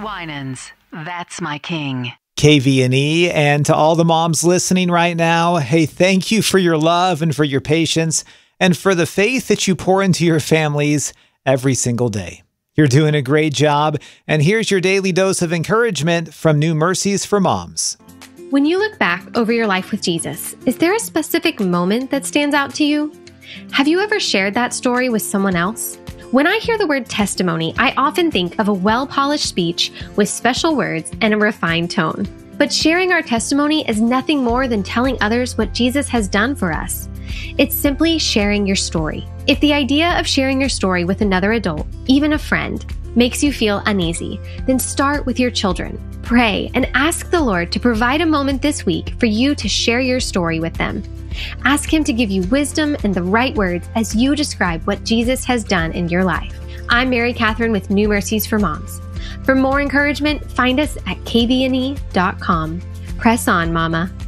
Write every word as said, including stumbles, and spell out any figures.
Winans, That's My King. K V N E, and to all the moms listening right now, hey, thank you for your love and for your patience and for the faith that you pour into your families every single day. You're doing a great job, and here's your daily dose of encouragement from New Mercies for Moms. When you look back over your life with Jesus, is there a specific moment that stands out to you? Have you ever shared that story with someone else? When I hear the word testimony, I often think of a well-polished speech with special words and a refined tone. But sharing our testimony is nothing more than telling others what Jesus has done for us. It's simply sharing your story. If the idea of sharing your story with another adult, even a friend, makes you feel uneasy, then start with your children. Pray and ask the Lord to provide a moment this week for you to share your story with them. Ask Him to give you wisdom and the right words as you describe what Jesus has done in your life. I'm Mary Catherine with New Mercies for Moms. For more encouragement, find us at k v n e dot com. Press on, Mama.